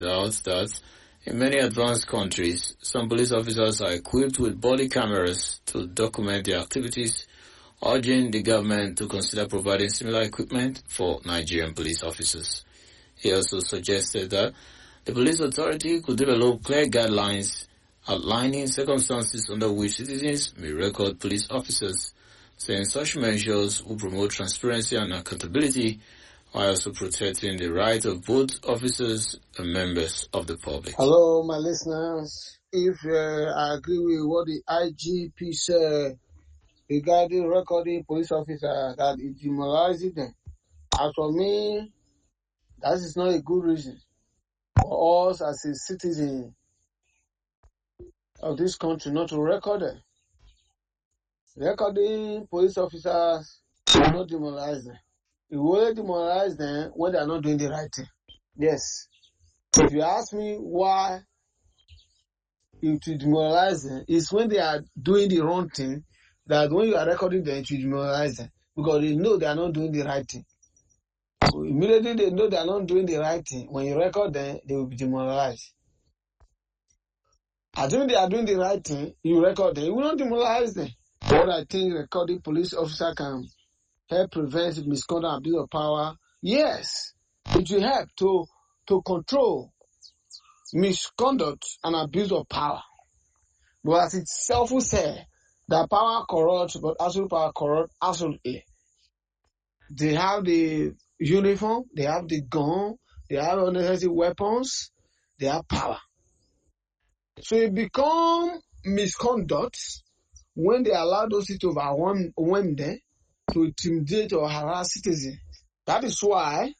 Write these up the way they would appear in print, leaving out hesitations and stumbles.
out that in many advanced countries, some police officers are equipped with body cameras to document their activities, urging the government to consider providing similar equipment for Nigerian police officers. He also suggested that the police authority could develop clear guidelines outlining circumstances under which citizens may record police officers, saying such measures will promote transparency and accountability while also protecting the rights of both officers and members of the public. Hello, my listeners. If I agree with what the IGP said regarding recording police officers, that it demoralizes them. As for me, that is not a good reason for us as a citizen of this country not to record them. Recording police officers will not demoralize them. It will demoralize them when they are not doing the right thing. Yes. If you ask me why it will demoralize them, it's when they are doing the wrong thing that when you are recording them, it will demoralize them. Because they know they are not doing the right thing. So immediately they know they are not doing the right thing. When you record them, they will be demoralized. Assuming they are doing the right thing, you record them, it will not demoralize them. What I think recording police officer can help prevent misconduct and abuse of power, yes, it will help to control misconduct and abuse of power. But as itself will say, that power corrupts, but absolute power corrupts absolutely. They have the uniform, they have the gun, they have unnecessary weapons, they have power. So it becomes misconduct when they allow those to overwhelm them to intimidate or harass citizens. That is why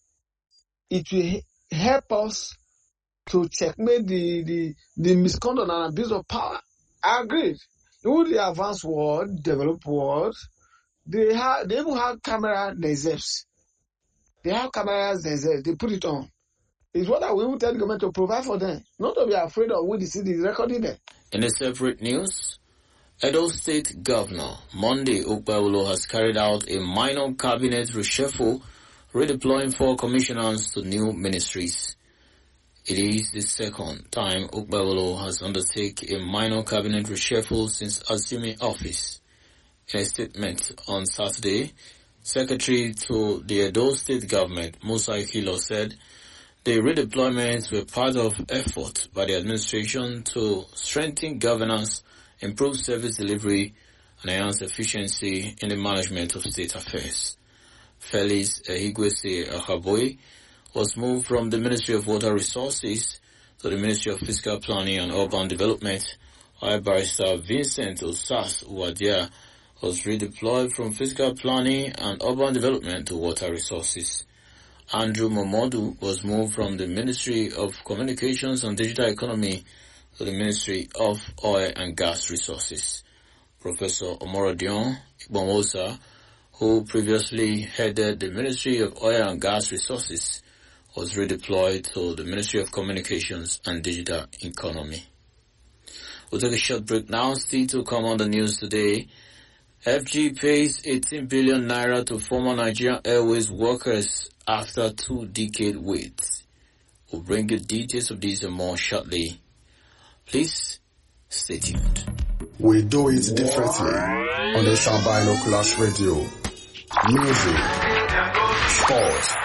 it will help us to checkmate the misconduct and abuse of power. I agree. In the advanced world, developed world, they even have cameras themselves. They have cameras themselves. They put it on. It's what I will tell the government to provide for them. Not to be afraid of when the city is recording them. In a separate news, Edo State Governor Monday Okpebholo has carried out a minor cabinet reshuffle, redeploying 4 commissioners to new ministries. It is the second time Okpebholo has undertaken a minor cabinet reshuffle since assuming office. In a statement on Saturday, Secretary to the Edo State Government, Musa Ikilo, said the redeployments were part of effort by the administration to strengthen governance, improve service delivery, and enhance efficiency in the management of state affairs. Felix Ehigwese Ahaboy was moved from the Ministry of Water Resources to the Ministry of Fiscal Planning and Urban Development, while Barrister Vincent Osas Uwadia was redeployed from Fiscal Planning and Urban Development to Water Resources. Andrew Momodu was moved from the Ministry of Communications and Digital Economy to the Ministry of Oil and Gas Resources. Professor Omorodion Igbomosa, who previously headed the Ministry of Oil and Gas Resources, was redeployed to the Ministry of Communications and Digital Economy. We'll take a short break now. Still to come on the news today. FG pays 18 billion naira to former Nigerian Airways workers after 2-decade wait. We'll bring you details of this and more shortly. Please stay tuned. We do it differently on the Sound Binoculars Radio. Music, sports,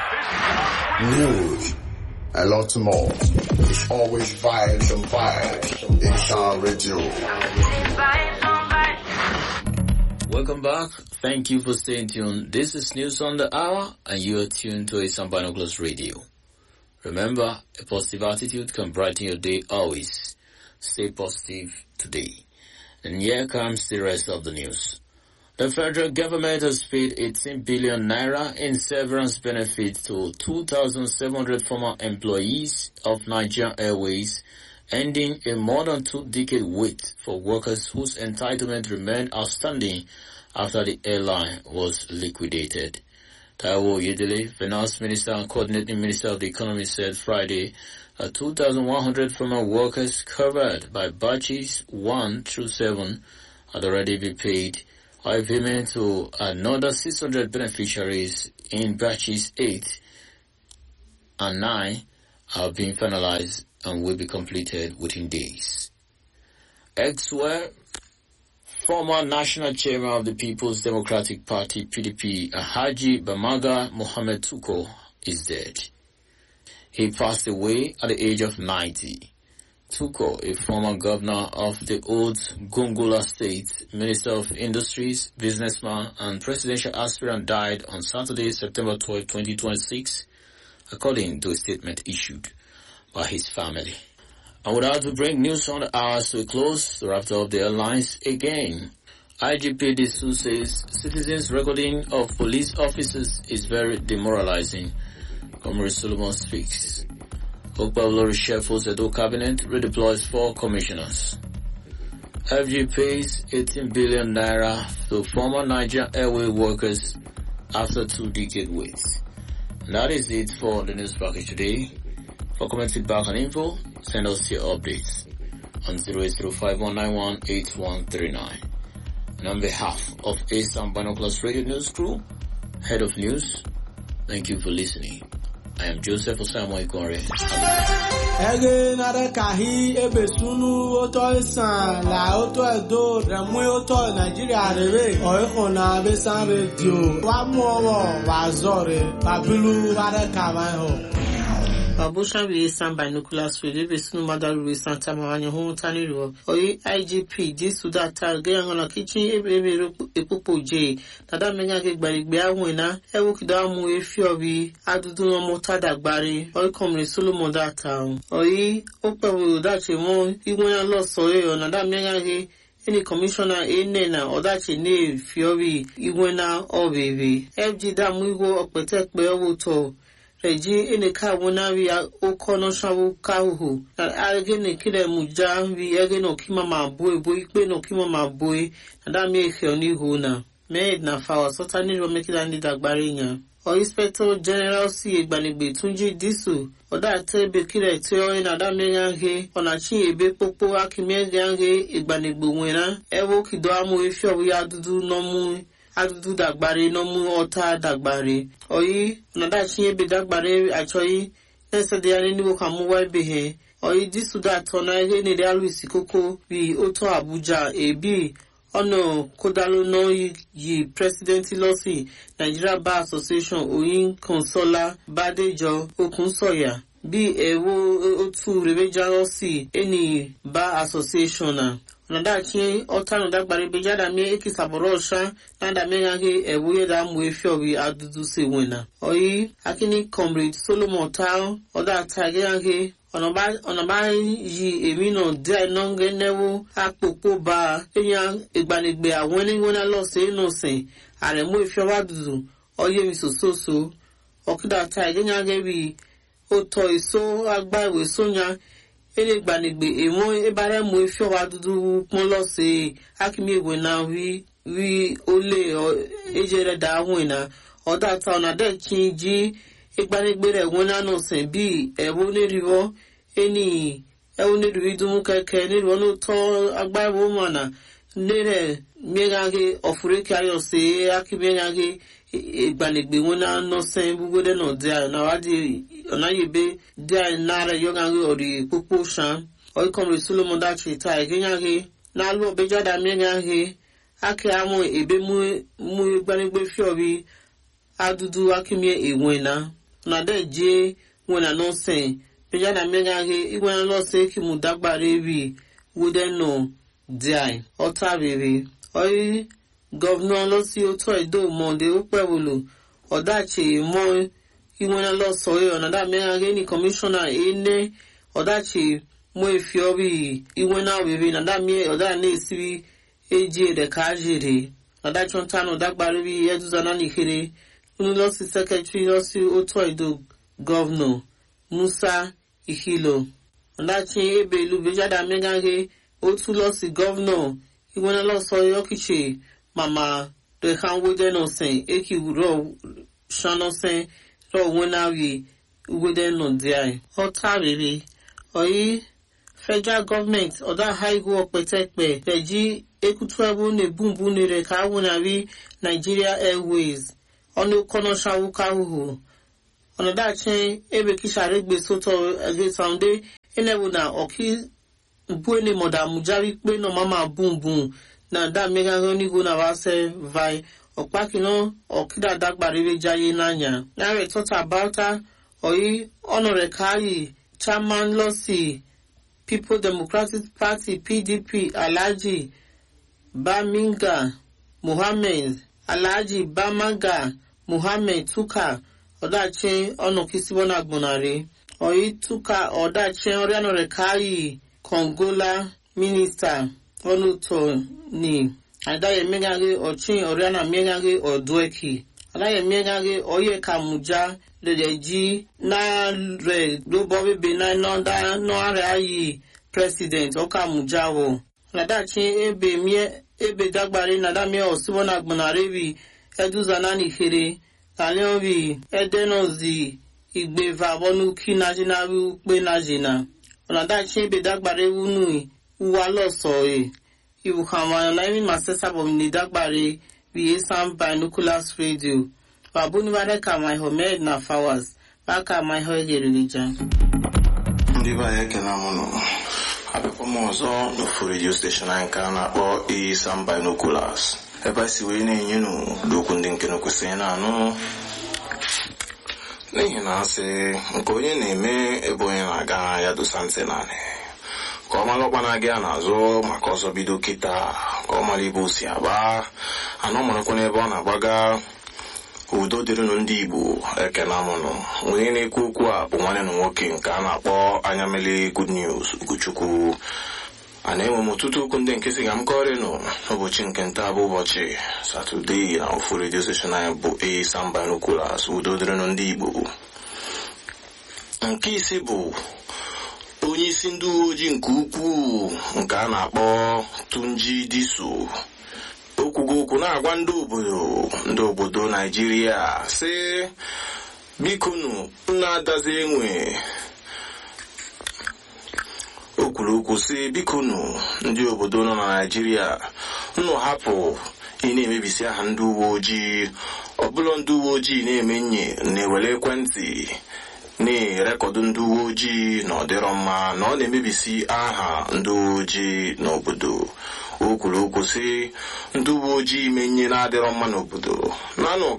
news, a lot more. It's always vibes and vibes in Sound Radio. Welcome back. Thank you for staying tuned. This is News on the Hour, and you are tuned to Sound Binoculars Radio. Remember, a positive attitude can brighten your day always. Stay positive today. And here comes the rest of the news. The federal government has paid 18 billion naira in severance benefits to 2,700 former employees of Nigerian Airways, ending a more than 2-decade wait for workers whose entitlement remained outstanding after the airline was liquidated. Taiwo Oyedele, Finance Minister and Coordinating Minister of the Economy, said Friday that 2,100 former workers covered by batches 1 through 7 had already been paid, while payment to another 600 beneficiaries in batches 8 and 9 have been finalized and will be completed within days. Elsewhere, former National Chairman of the People's Democratic Party, PDP, Alhaji Bamaga Mohammed Tuko, is dead. He passed away at the age of 90. Tuko, a former governor of the old Gongola State, Minister of Industries, businessman, and presidential aspirant, died on Saturday, September 12, 2026, according to a statement issued by his family. And without to bring news on the hours to a close, to wrap up the headlines again. IGP Disu says citizens' recording of police officers is very demoralizing. Comrade Solomon speaks. Okpebholo reshuffles Edo cabinet, redeploys 4 commissioners. FG pays 18 billion naira to former Niger Airway workers after 2-decade wait. And that is it for the news package today. For comment, feedback, and info, send us your updates on 08051918139. And on behalf of ASAM Binoculars Radio News Crew, Head of News, thank you for listening. I am Joseph Osamoah Ikonre. Ege nare kahi ebe sunu oto isan la oto edo remwe oto Nigeria rebe oiko na besan radio wa muowo wa zore babilu ware kawanho. Babusha we stand binoculars radio besunu madaru we Santa Mawanya home taniro oyi IGP disu data ge ngona kitchen ebe epopo je tada menya ge gbarigbe awena ewo kidamu efi obi adudu no motadagbare oyi Comrade Solomon data oyi Okpebholo dache mo igwena lo soye ona da menya ge any commissioner enena odache ne fiori igwena obebe FG da muigo okpetekpe owoto Reji eneka wonari okono shawu kahu na agene kile muja vi ageno kimama boy ikpe no kimama boy na mi efe oni hona me na fa sotani ro mekila ndi dagbare yan o Inspector General si egbanigbe Tunji Disu oda tebe kile ti o na da mi yange ona chi ebe popo akime yange egbanigbe wena ewo kido amu efe owi adudu no mu adudu dagbare no mu ota dagbare oyi nada chiye be dagbare achoyi nese de ani ni ka mu wa be he oyi Disu da tona ege ni de aluisi koko bi oto Abuja ebi ono kodalo no yi president losi Nigeria Bar Association oyin Consola Badejo Okunsoya bi ewo otu rebeja losi eni Bar Association na nada chi otano dagbare bejada mi ekisaborosha nada mengage ewuye da mu efiobi adudu se wena oyi akini Comrade Solomon Tao oda tagyange onaba yi emi no de nonge newo apopo ba enya egbanigbe awon ni wona lo se innocent are mu efiobi adudu oye mi sososo okida tagyange bi oto iso agba iwe sonya ele gbanigbe emo ebare mu efi owa dudu pon lo se akimi ewe na wi ole ejere da wina oda ta ona de kinji egbanigbe re wona no sen bi ewo ne riwo eni ewo ne ridu keke ne riwo no to agba ewo mana nere megage ofure kayo se akimi ngage egbanigbe wona no sen bugode no dia na wadi onayebe dia nara yogange ori popo shan oyi Comrade Solomon dachi ta egenyage na lu obejada miengage ake amu ebe mu egbanigbe fiobi adudu akimie ewena na de je wena no sen bejada miengage igwena lo se ki mu dagbare bi wode no dia otabebe oyi Governor Losi Oto Edo Monde Okpebholo odachi mo iwena lo soye ona da mengage ni commissioner ene odachi mo efiobi iwena obebe na da mi oda na esibi eji de kajire oda chontano dagbare bi eduzana nikere unu Losi Secretary Losi Oto Edo Governor Musa Ihilo odachi ebelu bejada mengage otu Losi Governor iwena lo soye okiche mama de hanwode no sen eki ro shano sen ro wona wi wode no dia otariri oyi federal government oda high go petekpe peji ekutuebu ne bumbu ne re ka wona wi Nigeria Airways onu kono shawuka hu onodachi ebe kishare gbe soto ege sounde enebu na oki buene moda mujawi pe no mama boom boom na da mega goni go na wase vai okpakino okida dagbariwe jaye nanya na we talk about oyi honore kai chairman losi People Democratic Party PDP Alhaji Baminga Muhammad Alhaji Bamanga Muhammad Tuka Odache Onokisibona Gbonare Oyi Tuka Odache Oriano Rekai Kongola Minister Onuto ni Adaye Megage Ochin Oriana Megage Odweki Adaye Megage Oye Kamuja Ledeji na re do bobe be na nonda no are ayi president Okamujawo na dachi ebe dagbare na da me osibona gbonare bi eduzana ni kere tale bi edenozi igbeva bonu kinajina wi pe najina na dachi ebe dagbare wunu wa loso ibu kama na mi masesa bo ni dagbare bi Sam Binoculars Radio Babuni baraka my homed na flowers baka my holy religion. Ndi ba yake na mono. Abepo mozo no for radio station anka na o Sam Binoculars. Eba si we ne nyinu doku ndinke no kusena no. Nehi na se nkonye na-eme ebe onye na-aga ya dosanse nane. Ka ọ mara ọkpa na-aga n'azụ maka ọzọ bido kịta ka ọ mara ebe o si aba anọ marakwa n'ebe ọ na-agbaga. Udo dịrịnụ ndị Igbo ekene amụnụ onye na-ekwu okwu a bụ nwanne na nwoke nke a na-akpọ Anyamele Good News Ugochukwu. A na-enwe m ọtụtụ okwu ndị nke si ga m kọrịnụ n'ụbọchị nke nta bụ ụbọchị Satọdee na ofu redio station anyị bụ Sam Binoculars. Udo dịrịnụ ndị Igbo. Nke isi bụ onye isi ndị uwe ojii nke ukwuu nke a na-akpọ Tunji Diso okwugo okwu na-agwa ndị obodo Naijiria sị bikonu na-adazi enwe okwuru okwu sị bikonu ndị obodo nọ na Naijiria nnụ hapụ ị na-emebisi aha ndị uwe ojii ọbụla ndị uwe ojii na-eme nye na-ewere ekwentị na-erekọdụ ndị uwe ojii na ọdịrọ mma na ọ na-emebisi aha ndị uwe ojii n'obodo. O kwuru okwu sị ndị uwe ojii menye na-adịrọ mma n'obodo nanụ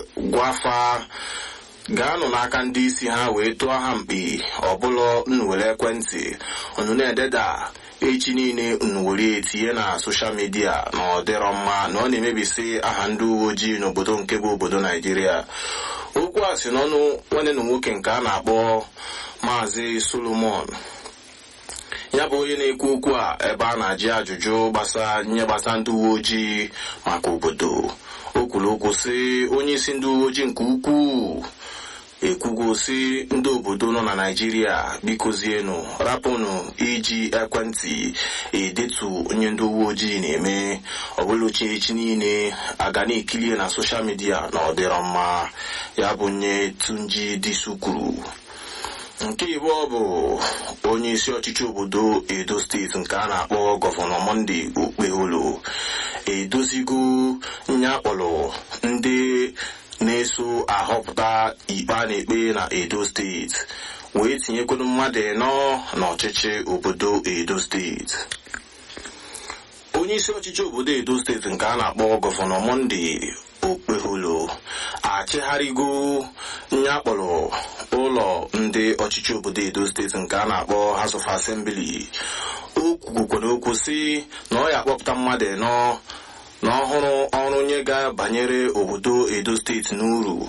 gaanụ n'aka ndị isi ha wee tụọ ha mkpi ọbụla unu were ekwentị unu na-ededa echi niile unu were etinye na soshal midia na ọdịrọ mma na ọ na-emebisi aha ndị uwe ojii n'obodo nke bụ obodo Naijiria. Okwu a si n'ọnụ nwanne na nwoke nke a na-akpọ Maazị Solomon, ya bụ onye na-ekwu okwu a ebe a na-ajụ ajụjụ gbasa ndị uwe ojii maka obodo. O kwuru okwu sị onye isi ndị uwe ojii nke ukwuu ekwugo sị ndị obodo nọ na Naijiria bikozienụ rapụnụ iji ekwentị edetu onye ndị uwe ojii na-eme ọbụla echi niile aga na-ekilie na soshal midia na ọdịrọ mma. Ya bụ nye Tunji Diso kwuru. Nke ịbụọ bụ onye isi ọchịchị obodo Edo steeti nke a na-akpọ Gọvanọ Monday Okpeholo edozigo nyakpọrọ ndị na-eso ahọpụta ikpe a na-ekpe na Edo steeti wee tinyekwuru mmadụ nọ n'ọchịchị obodo Edo steeti. Onye isi ọchịchị obodo Edo steeti nke a na-akpọ Gọvanọ Monday Okpeholo achịgharịgo nyakpọrọ ụlọ ndị ọchịchị obodo Edo steeti nke a na-akpọ House of Assembly. O kwukwara okwu sị na ọ ya akpọpụta mmadụ nọ n'ọhụrụ ọrụ nye ga-banyere obodo Edo steeti n'uru.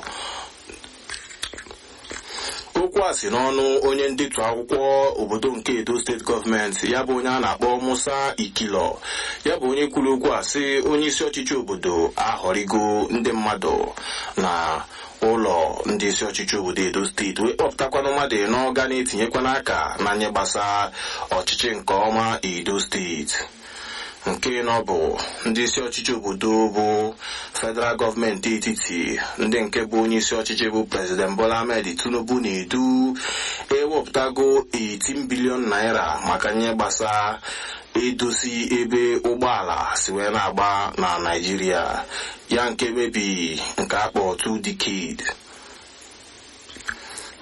Okwu a si n'ọnụ onye ndetu akwụkwọ obodo nke Edo steeti gọọmenti, ya bụ onye a na-akpọ Musa Ikilo. Ya bụ onye kwuru okwu a sị onye isi ọchịchị obodo ahọrịgo ndị mmadụ na ụlọ ndị isi ọchịchị obodo Edo steeti wee kpọpụtakwana mmadụ n'ọga na-etinyekwana aka na nye gbasa ọchịchị nke ọma Edo steeti. Nke nọ bụ ndị isi ọchịchị obodo bụ federal gọọmenti etiti, ndị nke bụ onye isi ọchịchị bụ President Bola Ahmed Tinubu na-edu ewepụtago 18 bilion naira maka nye gbasa edozi ebe ụgbọala si wee na-agba na Naijiria, ya nke mebi nke akpọ 2 decade.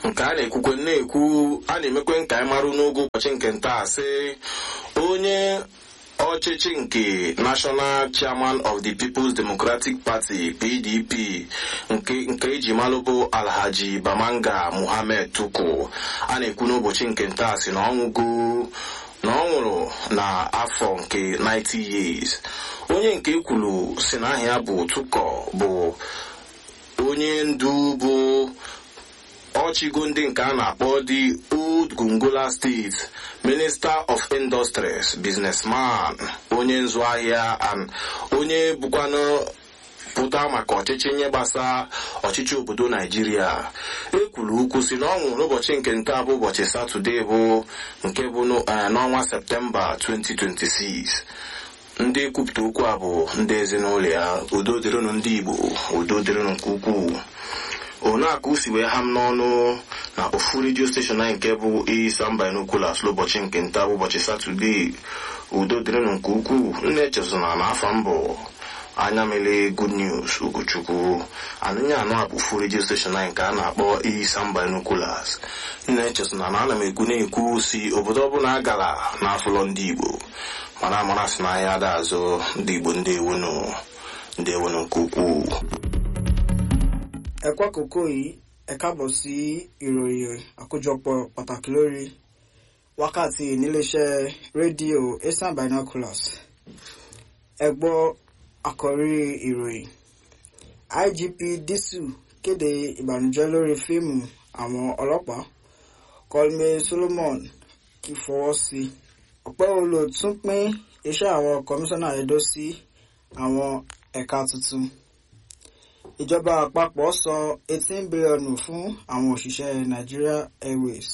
nke a na-ekwukwe na-ekwu a na-emekwe nka anyị marụ n'oge ụbọchị nke nta sị onye ọchịchị nke National Chairman of the People's Democratic Party PDP nke eji malụ bụ Alhaji Bamanga Muhammad Tuku a na-ekwu n'ụbọchị nke nta sị na ọ nwụrụ na afọ nke 90 years. Onye nke ekwuru si na aha ya bụ Tuko bụ onye ndu bụ ọchịgo ndị nke a na-akpọ the Old Gongola State Minister of Industries, businessman, onye nzụ ahịa, onye bụkwanụ pụta maka ọchịchị nye gbasa ọchịchị obodo Naijiria. Ekwuru ukwu si na ọ nwụrụ n'ụbọchị nke nta bụ ụbọchị Satọde bụ nke bụ n'ọnwa Septemba 2026. Ndị kwupụta okwu a bụ ndị ezinụlọ ya. Udo dịrịnụ ndị Igbo, udo dịrịnụ nke ukwuu. Onakụ si wee ha m n'ọnụ na ofu redio steshọn anyị nke bụ Isam Binoculars n'ụbọchị nke nta bụ ụbọchị Satọde. Udo dịrịnụ nke ukwuu. Nne echezona na afọ mbụ anya mele Good News Ugochukwu. Anụnya anụ a bụ ofu redio steshọn anyị nke a na-akpọ Isam Binoculars. Nne echezona na ana m ekwu si obodo ọbụla agala n'afụlọ ndị Igbo mana amara sị na ahịa ada azụ ndị Igbo ndị ewenu nke ukwuu. Ẹ̀kọ́ àkókò yìí ẹ káàbọ̀ sí ìròyìn àkójọpọ̀ pàtàkì lórí wákàtí níléeṣẹ́ rédíò Isam Binoculars. Ẹ gbọ́ àkọ́rí ìròyìn. IGP Disu kéde ìbànújẹ́ lórí fíìmù àwọn ọlọ́pàá. Kolme Solomon kì í fọwọ́ sí. Ọ̀pẹ́olò tún pín iṣẹ́ àwọn kọmíṣánná Edo sí àwọn ẹ̀ka tuntun. Ìjọba àpapọ̀ san 18 bílíọ̀nù fún àwọn òṣìṣẹ́ Nigeria Airways.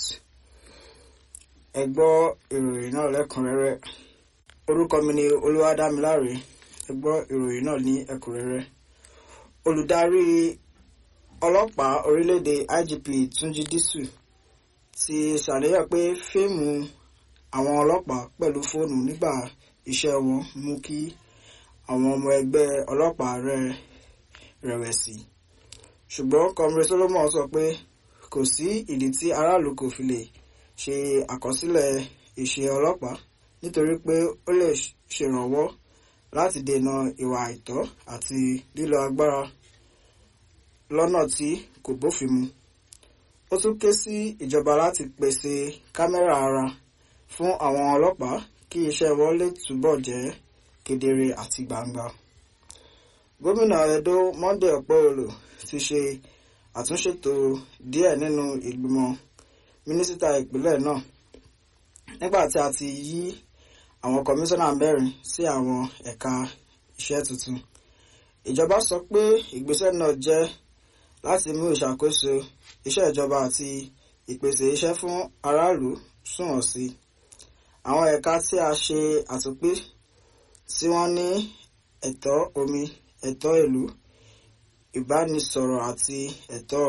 Ẹ gbọ́ ìròyìn náà lẹ́kùnrẹ́rẹ́. Orúkọ mi ni Olúwadámiláre. Ẹ gbọ́ ìròyìn náà ní ẹ̀kúnrẹ́rẹ́. Olùdarí ọlọ́pàá orílẹ̀-èdè IGP Túnjí Dísù ti ṣàlàyé pé fíìmù àwọn ọlọ́pàá pẹ̀lú fóònù nígbà iṣẹ́ wọn mú kí àwọn ọmọ ẹgbẹ́ ọlọ́pàá rẹ̀wẹ̀sì. Ṣùgbọ́n Comrade Solomon sọ pé kò sí ìdí tí aráàlú kò fi lè ṣe àkọsílẹ̀ iṣẹ́ ọlọ́pàá nítorí pé ó lè ṣèrànwọ́ láti dènà ìwà àìtọ́ àti lílo agbára lọ́nà tí kò bófin mu. Ó tún ké sí ìjọba láti pèsè kámẹ́rà ara fún àwọn ọlọ́pàá kí iṣẹ́ wọn lè túbọ̀ jẹ́ kedere àti gbangba. Gómìnà Edo Monday Okpebholo ti ṣe àtúnṣètò díẹ̀ nínú ìgbìmọ̀ mínísítà ìpínlẹ̀ náà nígbà tí a ti yí àwọn kọmíṣánná mẹ́rin sí àwọn ẹ̀ka iṣẹ́ tuntun. Ìjọba sọ pé ìgbésẹ̀ náà jẹ́ láti mú ìṣàkóso iṣẹ́ ìjọba àti ìpèsè iṣẹ́ fún aráàlú sunwọ̀n sí. Àwọn ẹ̀ka tí a ṣe àtúnpín tí wọ́n ní ẹ̀tọ́ omi, ẹ̀tọ́ ìlú, ìbánisọ̀rọ̀ àti ẹ̀tọ́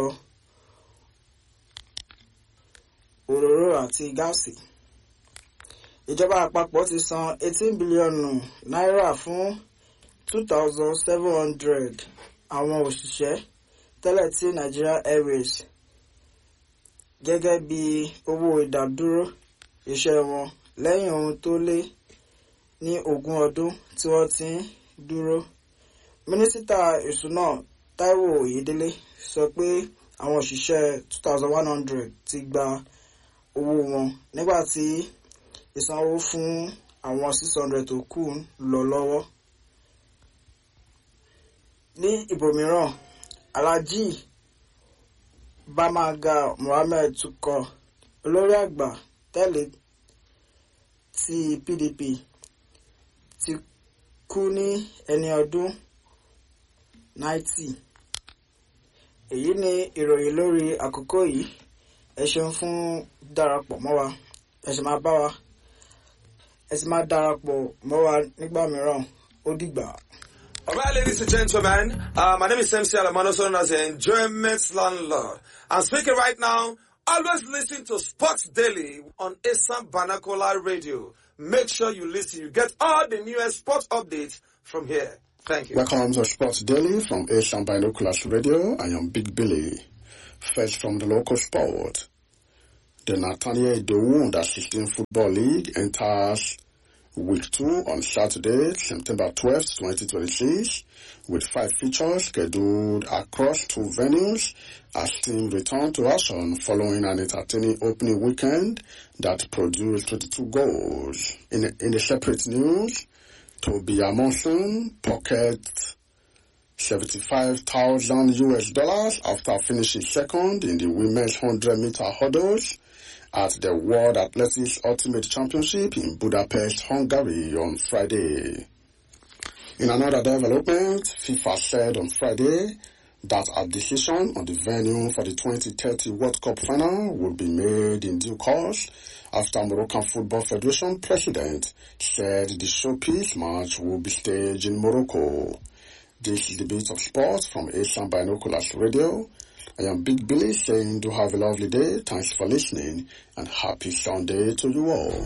òróró àti gáàsì. Ìjọba àpapọ̀ ti san 18 bílíọ̀nù náírà fún 2,700 àwọn òṣìṣẹ́ tẹ́lẹ̀ tí Nigeria Airways gẹ́gẹ́ bí owó ìdádúró iṣẹ́ wọn lẹ́yìn ohun tó lé ní 20 ọdún tí wọ́n ti ń dúró. Mínísítà ìṣúná Táíwò Oyèdélé sọ pé àwọn òṣìṣẹ́ 2,100 ti gba owó wọn nígbà tí ìsanwó fún àwọn 600 tó kù ń lọ lọ́wọ́. Ní ibòmíràn, Alhaji Bamanga Muhammad Tuko, olórí àgbà tẹ́lẹ̀ ti PDP, ti kú ní ẹni ọdún 90. Èyí ni ìròyìn lórí àkókò yìí. Ẹ ṣeun fún darapọ̀ mọ́ wa. Ẹ sì máa darapọ̀ mọ́ wa nígbà mìíràn. Ó dìgbà. All right, ladies and gentlemen, my name is MC Alamano, known as the Enjoyment Landlord. I'm speaking right now. Always listen to Sports Daily on Isam Binocular Radio. Make sure you listen. You get all the newest sports updates from here. Thank you. Welcome to Sports Daily from Isam Binoculars Radio. I am Big Billy. First from the local sport. The Nathaniel Idowu Under-16 Football League enters Week 2 on Saturday, September 12th, 2026, with 5 features scheduled across 2 venues as teams return to action following an entertaining opening weekend that produced 22 goals. In the separate news, Toby Amonson pockets $75,000 after finishing second in the women's 100-meter hurdles at the World Athletics Ultimate Championship in Budapest, Hungary on Friday. In another development, FIFA said on Friday that a decision on the venue for the 2030 World Cup final will be made in due course after Moroccan Football Federation president said the showpiece match will be staged in Morocco. This is the Bit of Sports from Asian Binoculars Radio. I am Big Billy saying do have a lovely day. Thanks for listening and happy Sunday to you all.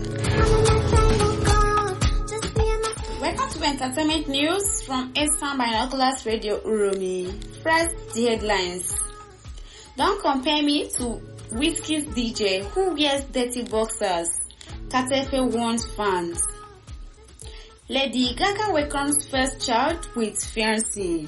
Welcome to entertainment news from Asian Binoculars Radio Uromi. First, the headlines. Don't compare me to Whiskey's DJ who wears dirty boxers. Katefe warns fans. Lady Gaga welcomes first child with fiancé.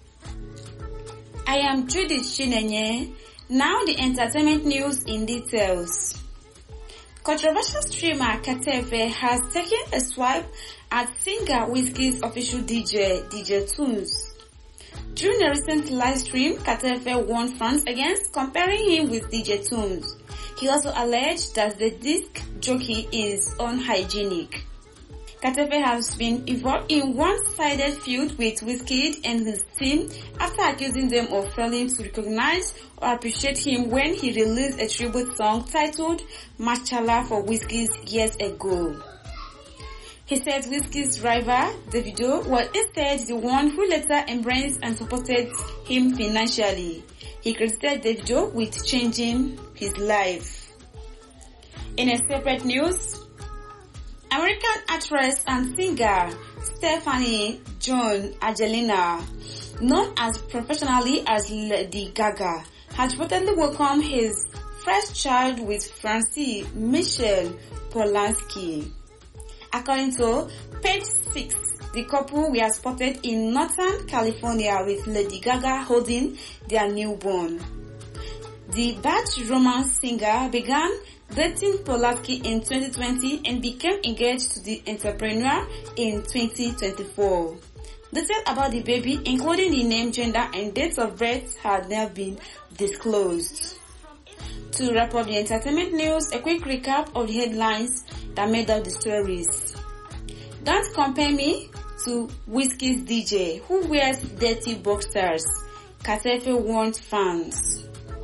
I am Judith Chinenye. Now the entertainment news in details. Controversial streamer Katefe has taken a swipe at singer Whiskey's official DJ Tunes. During a recent live stream, Katefe warned fans against comparing him with DJ Tunes. He also alleged that the disc jockey is unhygienic. Katefe has been involved in one-sided feud with Wizkid and his team after accusing them of failing to recognize or appreciate him when he released a tribute song titled Machala for Wizkid years ago. He said Wizkid's rival, Davido, was instead the one who later embraced and supported him financially. He credited Davido with changing his life. In a separate news, American actress and singer Stephanie Joan Angelina, known as professionally as Lady Gaga, has reportedly welcomed his first child with fiancé Michelle Polanski. According to Page 6, the couple were spotted in Northern California with Lady Gaga holding their newborn. The batch romance singer began dating Polanski in 2020 and became engaged to the entrepreneur in 2024. Details about the baby, including the name, gender, and dates of birth, had never been disclosed. To wrap up the entertainment news, a quick recap of the headlines that made up the stories. Don't compare me to Whiskey's DJ who wears dirty boxers. Katefe warns fans.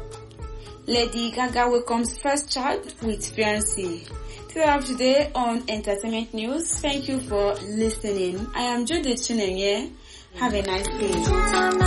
Lady Gaga welcomes first child with fiancé. Till up today on Entertainment News. Thank you for listening. I am Judith Chinenye. Have a nice day.